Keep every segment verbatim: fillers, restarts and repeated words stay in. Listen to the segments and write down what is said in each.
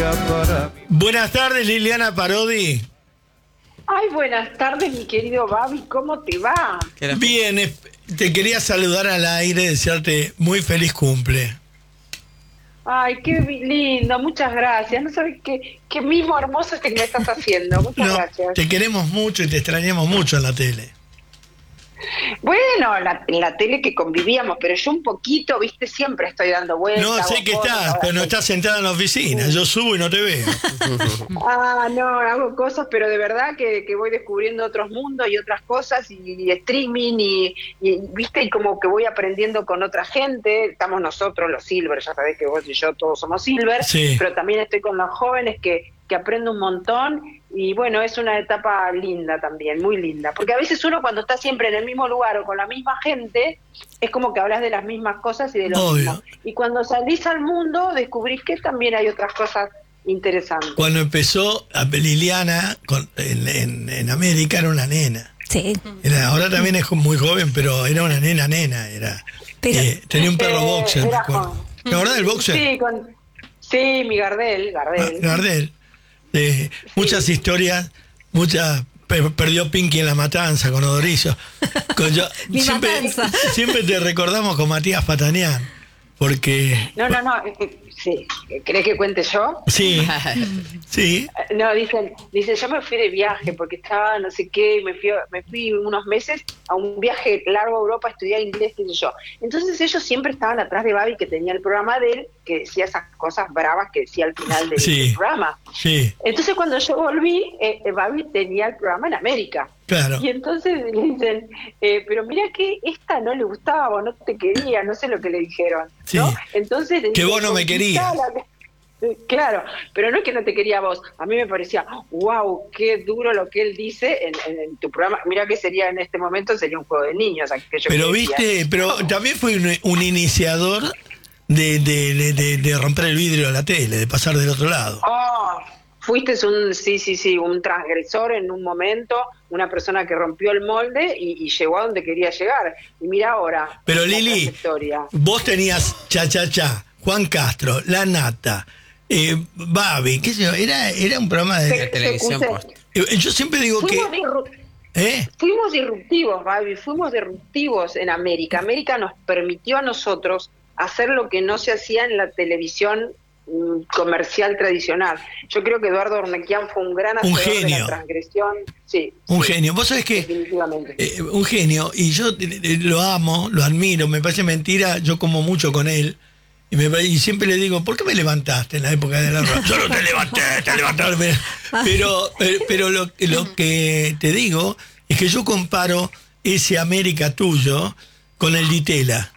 día para mí. Buenas tardes, Liliana Parodi. Ay, buenas tardes, mi querido Babi, ¿cómo te va? Bien, eh, te quería saludar al aire, desearte muy feliz cumple. Ay, qué lindo, muchas gracias. No sabes qué, qué mismo hermoso este que me estás haciendo. Muchas No, gracias. te queremos mucho y te extrañamos mucho en la tele. Bueno, la, en la tele que convivíamos, pero yo un poquito, viste, siempre estoy dando vueltas. No, sé que cosas, estás, pero no estoy... estás sentada en la oficina. Yo subo y no te veo. Ah, no, hago cosas, pero de verdad que, que voy descubriendo otros mundos y otras cosas, y, y streaming, y, y, viste, y como que voy aprendiendo con otra gente. Estamos nosotros, los Silver, ya sabés que vos y yo todos somos Silver, Sí. pero también estoy con los jóvenes que, que aprendo un montón. Y bueno, es una etapa linda también, muy linda. Porque a veces uno cuando está siempre en el mismo lugar o con la misma gente, es como que hablas de las mismas cosas y de lo Obvio. mismo. Y cuando salís al mundo, descubrís que también hay otras cosas interesantes. Cuando empezó a Liliana con, en, en, en América era una nena. Sí. Era, ahora también es muy joven, pero era una nena nena. Era, Pero- eh, tenía un perro Eh, boxer, me era acuerdo. joven. ¿Te acordás del boxer? Sí, con, sí, mi Gardel, Ah, Gardel. Gardel. Eh, muchas historias, muchas. per- Perdió Pinky en la matanza con Odorizo. Con yo, Mi siempre, matanza. siempre te recordamos con Matías Patanián. Porque. No, no, no, eh, eh, sí. ¿Querés que cuente yo? Sí, sí. Eh, No, dicen, dicen, yo me fui de viaje porque estaba no sé qué, y me fui, me fui unos meses a un viaje largo a Europa a estudiar inglés, qué sé yo. Entonces ellos siempre estaban atrás de Babi, que tenía el programa de él, que decía esas cosas bravas que decía al final del, Sí. del programa. Sí, Entonces cuando yo volví, eh, eh, Babi tenía el programa en América. claro. Y entonces le dicen, eh, pero mira que esta no le gustaba o no te quería, no sé lo que le dijeron, ¿no? Sí. Entonces le Que dicen, vos no me querías. "Conquistala". Eh, Claro, pero no es que no te quería a vos. A mí me parecía, wow, qué duro lo que él dice en, en- en tu programa. Mira que sería en este momento, sería un juego de niños. Aquello Pero que decía. viste, pero también fue un, un iniciador de, de, de, de- de romper el vidrio de la tele, de pasar del otro lado. Oh, fuiste un, sí, sí, sí, un transgresor en un momento, una persona que rompió el molde y, y llegó a donde quería llegar. Y mira ahora. Pero la Lili, trayectoria. vos tenías Cha Cha Cha, Juan Castro, La Nata, eh, Babi, qué sé yo, era, era un programa de... Se- televisión se- post. Eh, Yo siempre digo que... Fuimos, disru- ¿Eh? fuimos disruptivos, Babi, fuimos disruptivos en América. América nos permitió a nosotros hacer lo que no se hacía en la televisión mm, comercial tradicional. Yo creo que Eduardo Ornequian fue un gran Un hacedor de genio. la transgresión. Sí, Un sí, genio. Vos sabés que... definitivamente. Eh, un genio, y yo eh, eh, lo amo, lo admiro, me parece mentira, yo como mucho con él, y, me, pare- y siempre le digo, ¿por qué me levantaste en la época de la radio? Yo no te levanté, te levantaste. Pero, eh, pero lo, lo que te digo es que yo comparo ese América tuyo con el Ditela.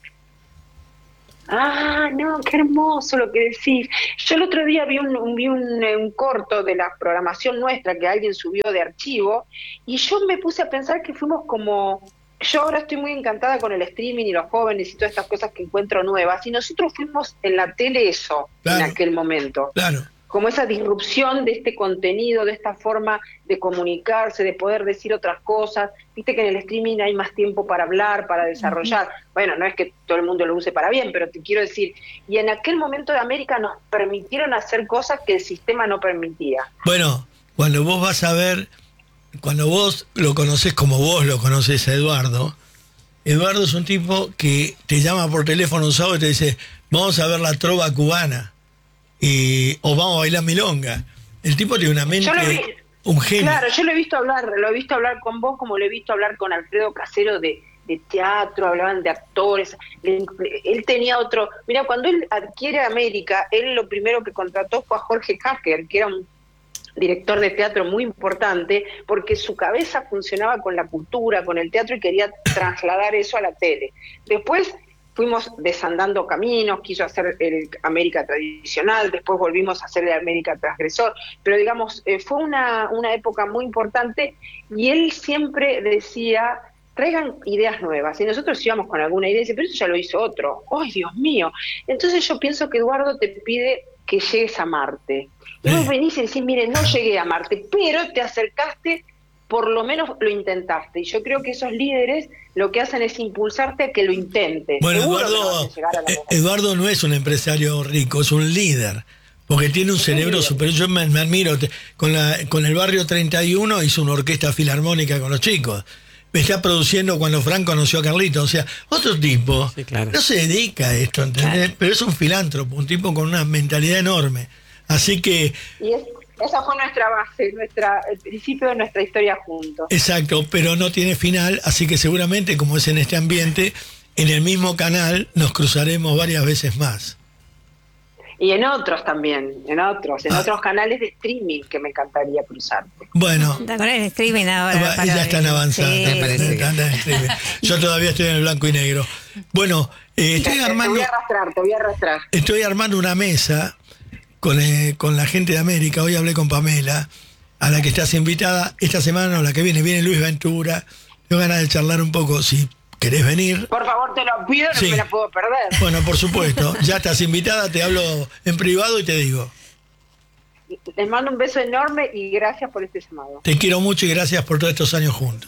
Ah, no, qué hermoso lo que decís. Yo el otro día vi un, un- vi un, eh, un corto de la programación nuestra que alguien subió de archivo y yo me puse a pensar que fuimos como... Yo ahora estoy muy encantada con el streaming y los jóvenes y todas estas cosas que encuentro nuevas y nosotros fuimos en la tele eso, Claro. en aquel momento. Claro. Como esa disrupción de este contenido, de esta forma de comunicarse, de poder decir otras cosas. Viste que en el streaming hay más tiempo para hablar, para desarrollar. Bueno, no es que todo el mundo lo use para bien, pero te quiero decir, y en aquel momento de América nos permitieron hacer cosas que el sistema no permitía. Bueno, cuando vos vas a ver, cuando vos lo conocés como vos lo conocés a Eduardo, Eduardo es un tipo que te llama por teléfono un sábado y te dice, vamos a ver la trova cubana. Y, o vamos a bailar milonga. El tipo tiene una mente, Yo lo vi. un genio. Claro, yo lo he visto hablar, lo he visto hablar con vos como lo he visto hablar con Alfredo Casero de, de teatro, hablaban de actores, le- él tenía otro, mira, cuando él adquiere América, él lo primero que contrató fue a Jorge Hacker, que era un director de teatro muy importante, porque su cabeza funcionaba con la cultura, con el teatro y quería trasladar eso a la tele. Después fuimos desandando caminos, quiso hacer el América tradicional, después volvimos a hacer el América transgresor, pero digamos, eh, fue una, una época muy importante y él siempre decía, traigan ideas nuevas, y nosotros íbamos con alguna idea y dice, pero eso ya lo hizo otro, ¡ay, Dios mío! Entonces yo pienso que Eduardo te pide que llegues a Marte. Y vos venís y decís, mire, no llegué a Marte, pero te acercaste, por lo menos lo intentaste. Y yo creo que esos líderes lo que hacen es impulsarte a que lo intentes. Bueno, Seguro que no Eduardo, vas a llegar a la eh, meta. Eduardo no es un empresario rico, es un líder. Porque tiene un cerebro superior. Yo me, me admiro. Te, con, la, con el Barrio treinta y uno hizo una orquesta filarmónica con los chicos. Me está produciendo cuando Frank conoció a Carlito. O sea, otro tipo Sí, claro. no se dedica a esto, ¿entendés? Claro. Pero es un filántropo, un tipo con una mentalidad enorme. Así que, Y es, esa fue nuestra base, nuestra el principio de nuestra historia juntos. exacto, pero no tiene final. Así que seguramente, como es en este ambiente, en el mismo canal nos cruzaremos varias veces más. Y en otros también, en otros, en Ah. otros canales de streaming que me encantaría cruzarte. Bueno, Está con el streaming ahora. va- para ya ver. están avanzando. Sí. Me parece que- Están en streaming. Yo todavía estoy en el blanco y negro. Bueno, eh, estoy Te armando... voy a arrastrar, te voy a arrastrar. Estoy armando una mesa con, eh, con la gente de América. Hoy hablé con Pamela, a la que estás invitada. Esta semana o la que viene, viene Luis Ventura. Tengo ganas de charlar un poco, si querés venir. Por favor, te lo pido, no Sí. me la puedo perder. Bueno, por supuesto. Ya estás invitada, te hablo en privado y te digo. Les mando un beso enorme y gracias por este llamado. Te quiero mucho y gracias por todos estos años juntos.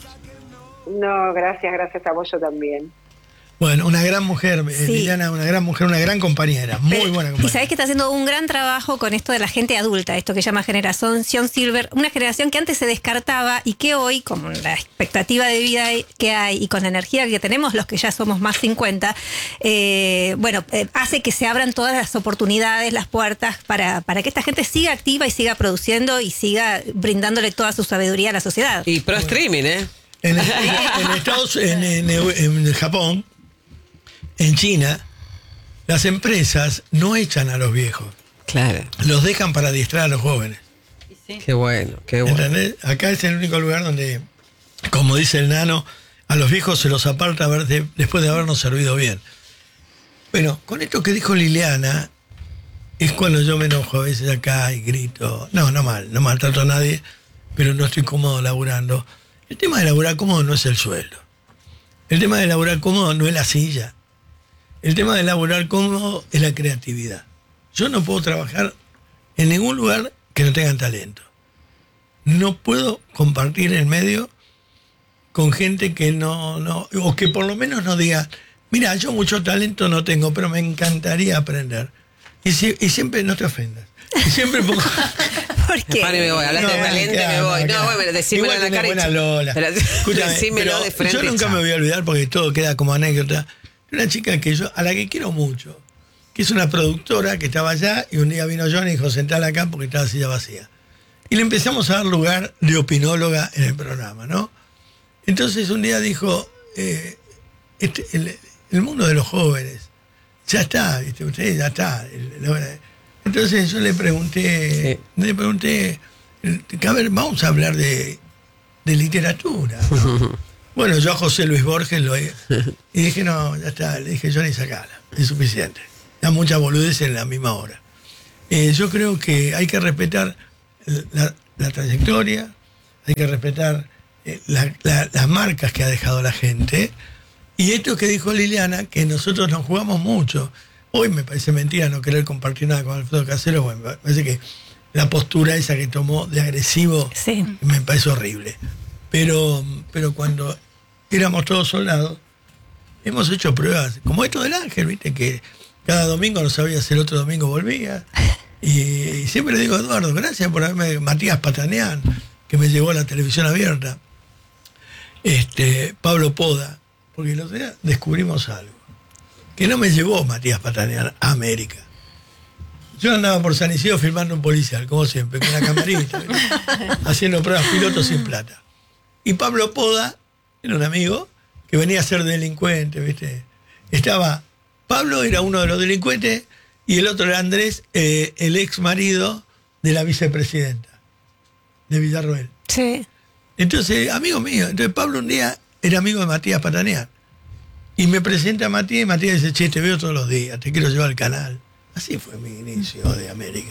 No, gracias, gracias a vos yo también. Bueno, una gran mujer, eh, Sí. Liliana, una gran mujer, una gran compañera. Muy Pero- buena Y compañera. sabés que está haciendo un gran trabajo con esto de la gente adulta, esto que llama generación Silver, una generación que antes se descartaba y que hoy, con la expectativa de vida que hay y con la energía que tenemos los que ya somos más cincuenta, eh, bueno, eh, hace que se abran todas las oportunidades, las puertas para, para que esta gente siga activa y siga produciendo y siga brindándole toda su sabiduría a la sociedad. Y pro streaming, ¿eh? En, en Estados en, en, en Japón, en China, las empresas no echan a los viejos, Claro. los dejan para adiestrar a los jóvenes. Qué bueno, qué bueno. ¿Entendés? Acá es el único lugar donde, como dice el nano, a los viejos se los aparta a ver de- después de habernos servido bien. Bueno, con esto que dijo Liliana, es cuando yo me enojo a veces acá y grito. No, no mal, no maltrato a nadie, pero no estoy cómodo laburando. El tema de laburar cómodo no es el sueldo. El tema de laburar cómodo no es la silla. El tema de laburar cómodo es la creatividad. Yo no puedo trabajar en ningún lugar que no tengan talento. No puedo compartir el medio con gente que no, no, o que por lo menos no diga, mira, yo mucho talento no tengo, pero me encantaría aprender. Y, si- y siempre, no te ofendas, y siempre pongo... Porque Pare, me voy, hablaste de No, talento y acá, me voy. acá. No, bueno, decímelo Igual en la tenés cara. y buena chao. Lola. Pero- Escúchame, decímelo pero de frente. yo nunca chao. me voy a olvidar porque todo queda como anécdota. Una chica que yo, a la que quiero mucho, que es una productora que estaba allá y un día vino Johnny y dijo, sentala acá porque estaba silla vacía. Y le empezamos a dar lugar de opinóloga en el programa, ¿no? Entonces un día dijo, eh, este, el, el mundo de los jóvenes, ya está, ¿viste? Ustedes ya está. El- el- entonces yo le pregunté, le pregunté, a ver, vamos a hablar de, de literatura, ¿no? Bueno, yo a José Luis Borges lo he... Y dije, no, ya está. Le dije, Johnny, sacala. Es suficiente. Da mucha boludez en la misma hora. Eh, yo creo que hay que respetar la, la trayectoria, hay que respetar eh, la- la- las marcas que ha dejado la gente. Y esto que dijo Liliana, que nosotros nos jugamos mucho. Hoy me parece mentira no querer compartir nada con Alfredo Casero. Bueno, me parece que la postura esa que tomó de agresivo Sí. me parece horrible. Pero, pero cuando éramos todos soldados, hemos hecho pruebas, como esto del ángel, viste, que cada domingo no sabía si el otro domingo volvía. Y, y siempre le digo a Eduardo, gracias por haberme, Matías Pataneán, que me llevó a la televisión abierta, este, Pablo Poda, porque el otro día descubrimos algo, que no me llevó Matías Pataneán a América. Yo andaba por San Isidro filmando un policial, como siempre, con la camarita, ¿viste? Haciendo pruebas pilotos sin plata. Y Pablo Poda era un amigo que venía a ser delincuente, ¿viste? Estaba, Pablo era uno de los delincuentes y el otro era Andrés, eh, el ex marido de la vicepresidenta de Villarroel. Sí. Entonces, amigo mío, entonces Pablo un día era amigo de Matías Pataneán. Y me presenta a Matías y Matías dice, che, te veo todos los días, te quiero llevar al canal. Así fue mi inicio de América.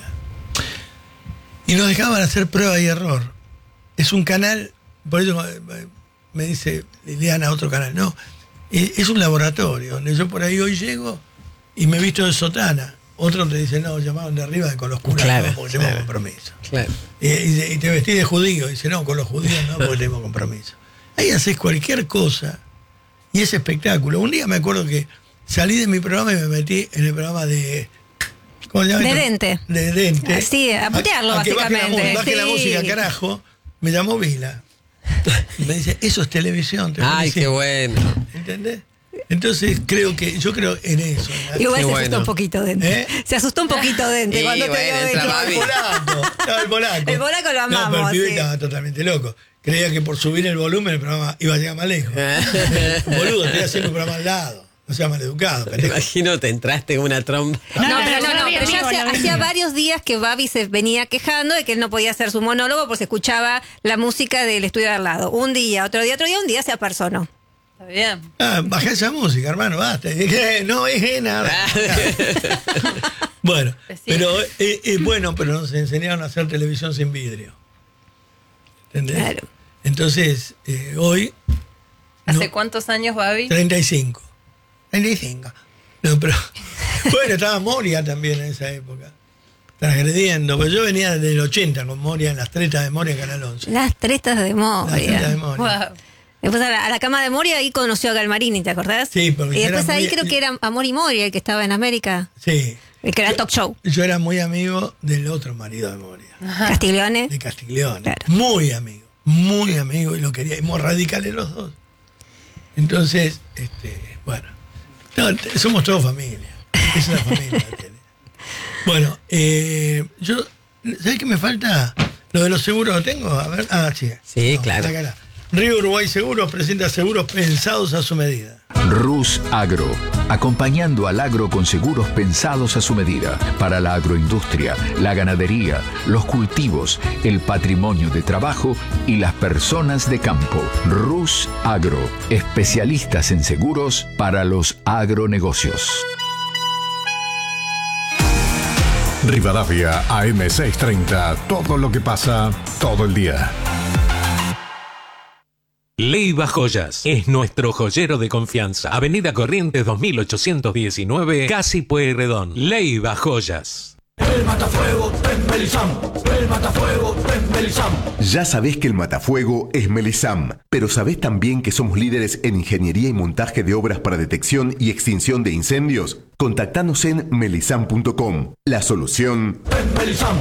Y nos dejaban hacer prueba y error. Es un canal, por eso eh, me dice Liliana, otro canal, no. Eh, Es un laboratorio, donde yo por ahí hoy llego y me he visto de sotana. Otros te dicen, no, llamaban de arriba con los curas, Claro, no, porque tenemos claro. compromiso. Claro. Eh, y, te- y te vestís de judío, y dice, no, con los judíos no, porque tenemos compromiso. Ahí haces cualquier cosa y es espectáculo. Un día me acuerdo que salí de mi programa y me metí en el programa de, ¿Cómo se llama De esto? dente. De dente. Sí, a putearlo, a, a que baje la básicamente, mu- baje la sí. música, carajo. Me llamó Vila. Y me dice, eso es televisión. te Ay, felicito". qué bueno. ¿Entendés? Entonces creo que, yo creo en eso. ¿no? Igual Qué se bueno. asustó un poquito Dente. ¿Eh? Se asustó un poquito Dente Sí, cuando te bueno, vio entra Dente. Babi. El polaco. No, el polaco. El polaco lo No, pero amamos, el pibe sí. estaba totalmente loco. Creía que por subir el volumen el programa iba a llegar más lejos. Boludo, estoy haciendo un programa al lado. No sea maleducado, Me pendejo. imagino te entraste con una tromba. No, No, pero no, no, no, no, bien, pero ya amigo, hacía, lo vi. hacía varios días que Babi se venía quejando de que él no podía hacer su monólogo porque se escuchaba la música del estudio de al lado. Un día, otro día, otro día, un día se apersonó. Está bien. Ah, bajá esa música, hermano, basta. Y dije, no es nada. Bueno, Es cierto. pero eh, eh, bueno, pero nos enseñaron a hacer televisión sin vidrio. ¿Entendés? Claro. Entonces, eh, hoy, ¿Hace No. cuántos años, Babi? treinta y cinco. treinta y cinco. No, pero bueno, estaba Moria también en esa época. Transgrediendo, pero yo venía del ochenta con Moria en las tretas de Moria en Canal once. Las tretas de Las tretas de Moria. Moria. Wow. Después a la, a la cama de Moria ahí conoció a Galmarini, ¿te acordás? Sí, porque Y después era ahí muy- creo que era Amor y Moria el que estaba en América, Sí. el que era talk show. Yo era muy amigo del otro marido de Moria, Castiglione. de Castiglione. Claro. Muy amigo, muy amigo, y lo queríamos radicales los dos. Entonces, este, bueno, no, te- somos todos familia. Es una familia. la tele. Bueno, eh, yo, ¿sabes qué me falta? Lo de los seguros lo tengo, a ver. Ah, sí. Sí, claro. acá, acá. Río Uruguay Seguros presenta seguros pensados a su medida. Rus Agro, acompañando al agro con seguros pensados a su medida, para la agroindustria, la ganadería, los cultivos, el patrimonio de trabajo y las personas de campo. Rus Agro, especialistas en seguros para los agronegocios. Rivadavia A M seiscientos treinta, todo lo que pasa todo el día. Leiva Joyas es nuestro joyero de confianza. Avenida Corrientes dos mil ochocientos diecinueve, Casi Pueyrredón. Leiva Joyas. Ya sabés que el matafuego es Melisam, pero sabés también que somos líderes en ingeniería y montaje de obras para detección y extinción de incendios. Contactanos en melisam punto com. La solución